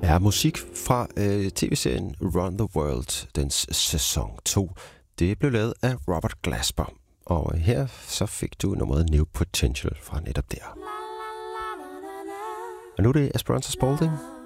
er musik fra tv-serien Run the World, dens sæson 2. Det blev lavet af Robert Glasper, og her så fik du nummeret New Potential fra netop der. Og nu er det Esperanza Spalding